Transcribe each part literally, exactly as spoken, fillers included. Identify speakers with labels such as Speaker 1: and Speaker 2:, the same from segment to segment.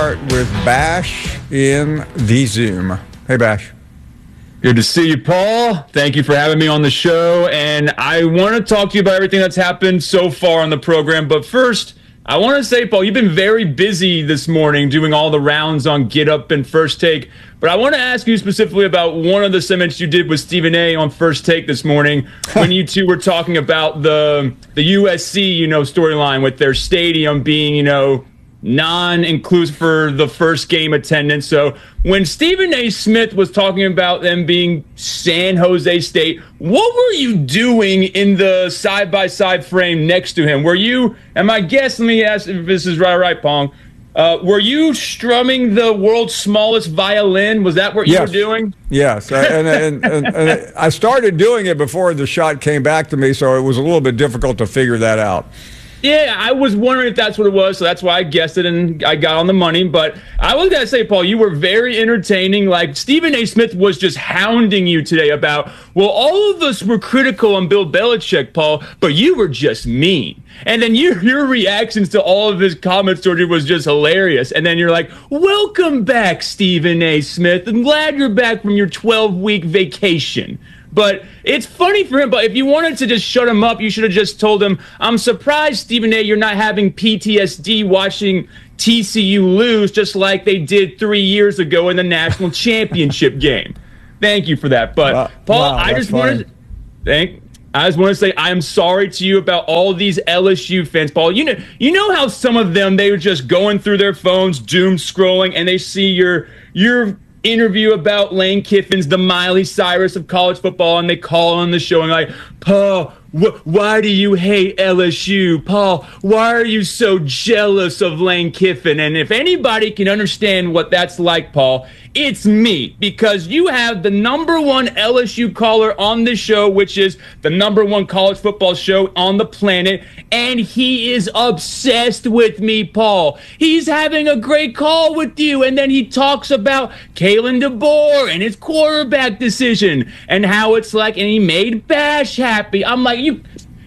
Speaker 1: start with Bash in the Zoom. Hey, Bash.
Speaker 2: Good to see you, Paul. Thank you for having me on the show. And I want to talk to you about everything that's happened so far on the program. But first, I want to say, Paul, you've been very busy this morning doing all the rounds on Get Up and First Take. But I want to ask you specifically about one of the segments you did with Stephen A. on First Take this morning when you two were talking about the the U S C, you know, storyline with their stadium being, you know, non-inclusive for the first game attendance. So when Stephen A. Smith was talking about them being San Jose State, what were you doing in the side-by-side frame next to him? Were you, and my guess, let me ask if this is right, right, Pong, uh, were you strumming the world's smallest violin? Was that what you
Speaker 1: yes.
Speaker 2: were doing?
Speaker 1: Yes, and, and, and, and I started doing it before the shot came back to me, so it was a little bit difficult to figure that out.
Speaker 2: Yeah, I was wondering if that's what it was, so that's why I guessed it and I got on the money. But I was going to say, Paul, you were very entertaining. Like, Stephen A. Smith was just hounding you today about, well, all of us were critical on Bill Belichick, Paul, but you were just mean. And then your, your reactions to all of his comments toward you was just hilarious. And then you're like, welcome back, Stephen A. Smith. I'm glad you're back from your twelve-week vacation. But it's funny for him, but if you wanted to just shut him up, you should have just told him, I'm surprised, Stephen A., you're not having P T S D watching T C U lose just like they did three years ago in the national championship game. Thank you for that. But, wow, Paul, wow, I just wanted to thank I just want to say I am sorry to you about all these L S U fans, Paul. You know, you know how some of them, they were just going through their phones, doom scrolling, and they see your your interview about Lane Kiffin's the Miley Cyrus of college football, and they call on the show and like, Paul, wh- why do you hate L S U? Paul, why are you so jealous of Lane Kiffin? And if anybody can understand what that's like, Paul, it's me, because you have the number one L S U caller on this show, which is the number one college football show on the planet, and he is obsessed with me, Paul. He's having a great call with you, and then he talks about Kalen DeBoer and his quarterback decision and how it's like, and he made Bash happy. I'm like, you...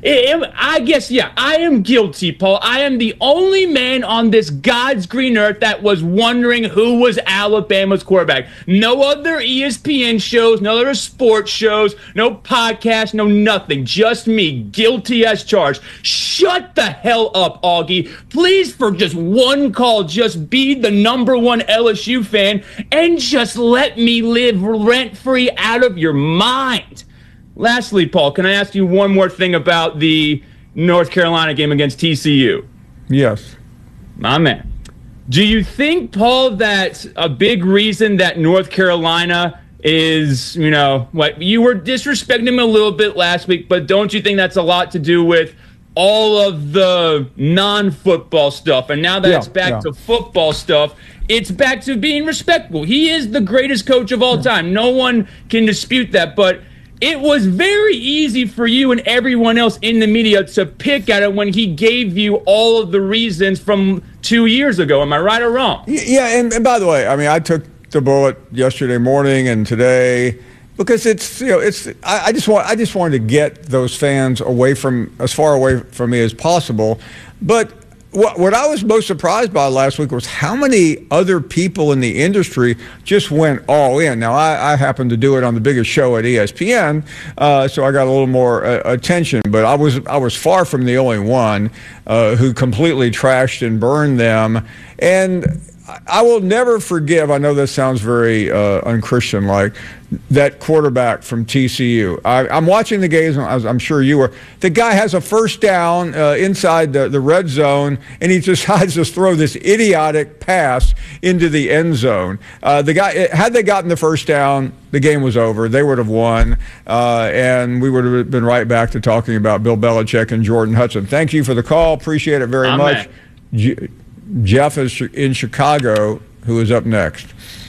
Speaker 2: I guess, yeah, I am guilty, Paul. I am the only man on this God's green earth that was wondering who was Alabama's quarterback. No other E S P N shows, no other sports shows, no podcast, no nothing. Just me, guilty as charged. Shut the hell up, Augie. Please, for just one call, just be the number one L S U fan and just let me live rent-free out of your mind. Lastly, Paul, can I ask you one more thing about the North Carolina game against T C U?
Speaker 1: Yes.
Speaker 2: My man. Do you think, Paul, that a big reason that North Carolina is, you know, what you were disrespecting them a little bit last week, but don't you think that's a lot to do with all of the non-football stuff? And now that yeah, it's back yeah. to football stuff, it's back to being respectful. He is the greatest coach of all time. No one can dispute that, but it was very easy for you and everyone else in the media to pick at it when he gave you all of the reasons from two years ago. Am I right or wrong?
Speaker 1: Yeah, and, and by the way, I mean, I took the bullet yesterday morning and today because it's, you know, it's. I, I just want, I just wanted to get those fans away from, as far away from me as possible. But What, what I was most surprised by last week was how many other people in the industry just went all in. Now, I, I happened to do it on the biggest show at E S P N, uh, so I got a little more uh, attention. But I was I was far from the only one uh, who completely trashed and burned them. And I will never forgive, I know this sounds very uh, unchristian-like, that quarterback from T C U. I, I'm watching the games, as I'm sure you were. The guy has a first down uh, inside the, the red zone, and he decides to throw this idiotic pass into the end zone. Uh, the guy, had they gotten the first down, the game was over. They would have won, uh, and we would have been right back to talking about Bill Belichick and Jordan Hudson. Thank you for the call. Appreciate it very
Speaker 2: Amen.
Speaker 1: much. Jeff is in Chicago, who is up next.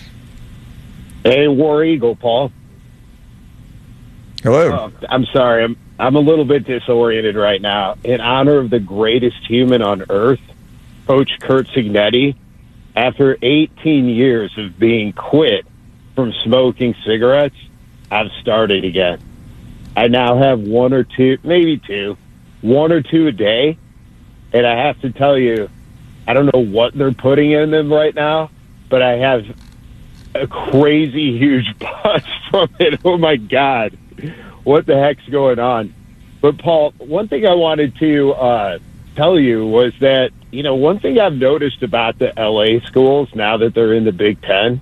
Speaker 3: Hey, War Eagle, Paul.
Speaker 1: Hello.
Speaker 3: Uh, I'm sorry. I'm I'm a little bit disoriented right now. In honor of the greatest human on earth, Coach Curt Cignetti, after eighteen years of being quit from smoking cigarettes, I've started again. I now have one or two, maybe two, one or two a day. And I have to tell you, I don't know what they're putting in them right now, but I have a crazy huge buzz from it. Oh my God, what the heck's going on? But Paul, one thing I wanted to uh, tell you was that, you know, one thing I've noticed about the L A schools now that they're in the Big Ten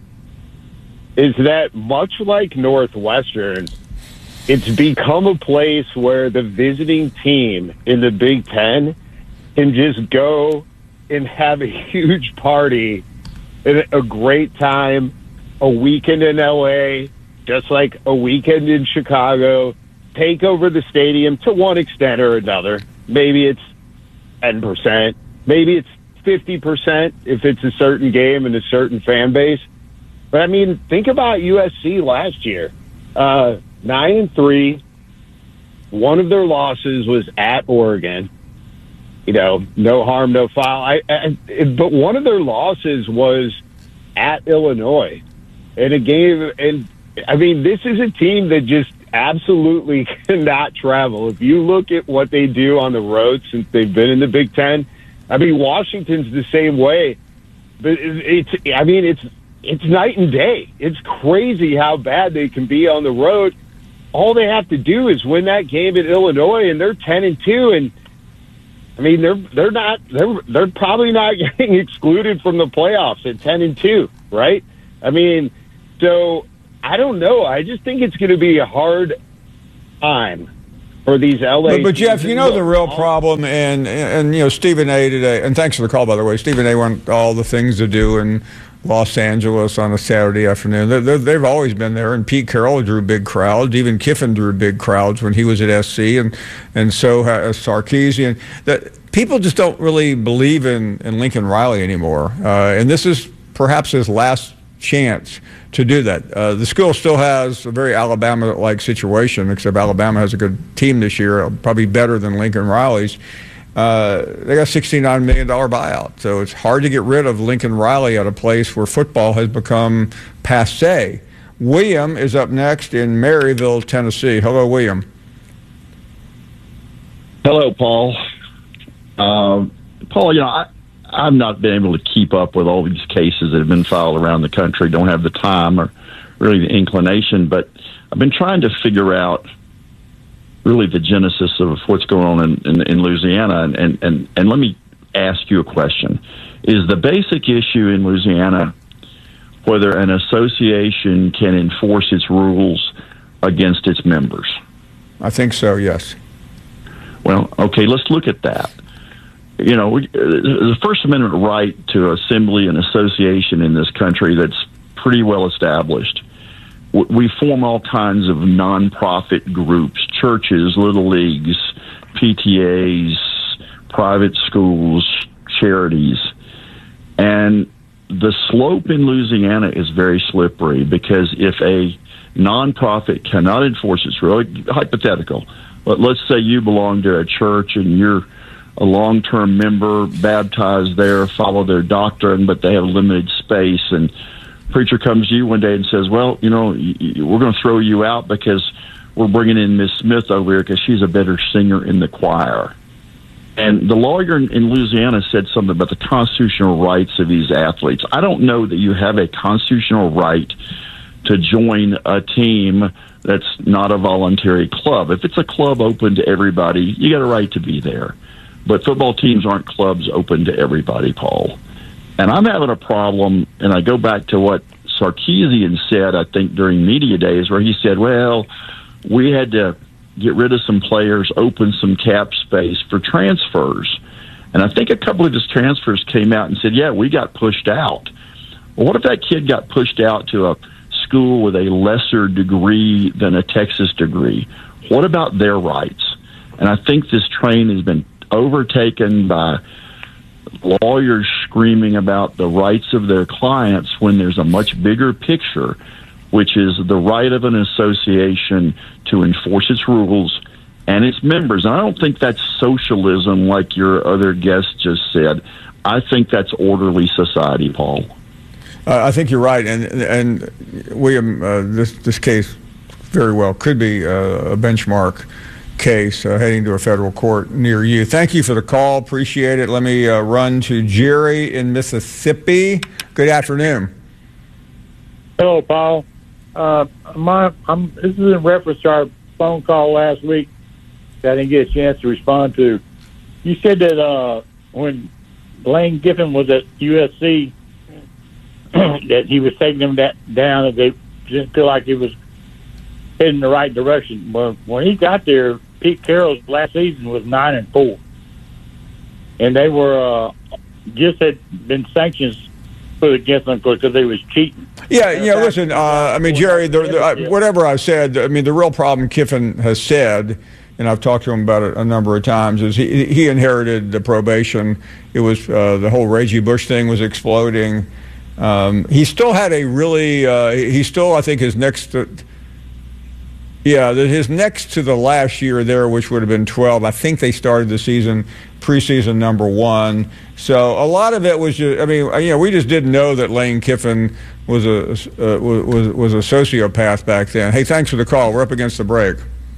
Speaker 3: is that much like Northwestern, it's become a place where the visiting team in the Big Ten can just go and have a huge party and a great time, a weekend in L A, just like a weekend in Chicago, take over the stadium to one extent or another. Maybe it's ten percent, maybe it's fifty percent if it's a certain game and a certain fan base. But I mean, think about U S C last year. Uh, nine and three. One of their losses was at Oregon. You know, no harm, no foul. I, I, but one of their losses was at Illinois in a game. And I mean, this is a team that just absolutely cannot travel. If you look at what they do on the road since they've been in the Big Ten, I mean, Washington's the same way. But it's, I mean, it's it's night and day. It's crazy how bad they can be on the road. All they have to do is win that game at Illinois, and they're ten and two. And I mean, they're they're not they're they're probably not getting excluded from the playoffs at ten and two, right? I mean, so I don't know. I just think it's going to be a hard time for these L A.
Speaker 1: But, but Jeff, you know the real problem, and, and you know Stephen A. today, and thanks for the call, by the way. Stephen A. went all the things to do in Los Angeles on a Saturday afternoon. They're, they're, they've always been there, and Pete Carroll drew big crowds. Even Kiffin drew big crowds when he was at S C, and and so has Sarkisian. That people just don't really believe in, in Lincoln Riley anymore, uh, and this is perhaps his last chance to do that. Uh, the school still has a very Alabama-like situation, except Alabama has a good team this year, probably better than Lincoln Riley's. Uh, they got a sixty-nine million dollars buyout, so it's hard to get rid of Lincoln Riley at a place where football has become passé. William is up next in Maryville, Tennessee. Hello, William.
Speaker 4: Hello, Paul. Uh, Paul, you know, I, I've not been able to keep up with all these cases that have been filed around the country. Don't have the time or really the inclination, but I've been trying to figure out really the genesis of what's going on in, in, in Louisiana. And, and, and, and let me ask you a question. Is the basic issue in Louisiana whether an association can enforce its rules against its members?
Speaker 1: I think so, yes.
Speaker 4: Well, okay, let's look at that. You know, we, the First Amendment right to assembly and association in this country that's pretty well established. We form all kinds of nonprofit groups, churches, little leagues, P T As, private schools, charities. And the slope in Louisiana is very slippery because if a nonprofit cannot enforce its rule, hypothetical, but let's say you belong to a church and you're a long-term member, baptized there, follow their doctrine, but they have limited space, and preacher comes to you one day and says, well, you know, we're going to throw you out because we're bringing in Miss Smith over here because she's a better singer in the choir. And the lawyer in Louisiana said something about the constitutional rights of these athletes. I don't know that you have a constitutional right to join a team that's not a voluntary club. If it's a club open to everybody, you got a right to be there. But football teams aren't clubs open to everybody, Paul. And I'm having a problem, and I go back to what Sarkisian said, I think, during media days, where he said, well, we had to get rid of some players, open some cap space for transfers. And I think a couple of his transfers came out and said, yeah, we got pushed out. Well, what if that kid got pushed out to a school with a lesser degree than a Texas degree? What about their rights? And I think this train has been overtaken by lawyers screaming about the rights of their clients when there's a much bigger picture, which is the right of an association to enforce its rules and its members. And I don't think that's socialism like your other guest just said. I think that's orderly society, Paul.
Speaker 1: Uh, I think you're right. And, and William, uh, this, this case very well could be uh, a benchmark case uh, heading to a federal court near you. Thank you for the call. Appreciate it. Let me uh, run to Jerry in Mississippi. Good afternoon.
Speaker 5: Hello, Paul. Uh, my, I'm, this is in reference to our phone call last week that I didn't get a chance to respond to. You said that uh, when Lane Kiffin was at U S C, that he was taking them that down, and they didn't feel like he was heading in the right direction. But when he got there, Pete Carroll's last season was nine and four, and they were uh, just had been sanctions put against them because they was cheating.
Speaker 1: Yeah, yeah. Listen, uh, I mean, Jerry, the, the, uh, whatever I've said, I mean, the real problem Kiffin has said, and I've talked to him about it a number of times, is he he inherited the probation. It was uh, the whole Reggie Bush thing was exploding. Um, he still had a really, uh, he still, I think, his next, to, yeah, his next to the last year there, which would have been twelve. I think they started the season preseason number one. So a lot of it was just, I mean, you know, we just didn't know that Lane Kiffin was a uh, was was a sociopath back then. Hey, thanks for the call. We're up against the break.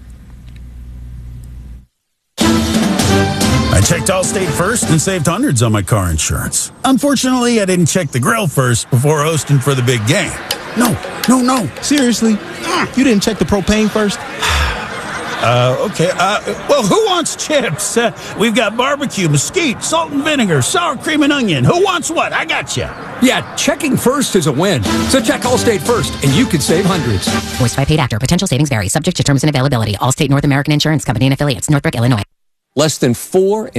Speaker 6: I checked Allstate first and saved hundreds on my car insurance. Unfortunately, I didn't check the grill first before hosting for the big game. No, no, no.
Speaker 7: Seriously? You didn't check the propane first?
Speaker 6: Uh, okay. Uh, well, who wants chips? Uh, we've got barbecue, mesquite, salt and vinegar, sour cream and onion. Who wants what? I got you.
Speaker 8: Yeah, checking first is a win. So check Allstate first, and you could save hundreds.
Speaker 9: Voiced by paid actor. Potential savings vary. Subject to terms and availability. Allstate North American Insurance Company and affiliates. Northbrook, Illinois.
Speaker 8: Less than four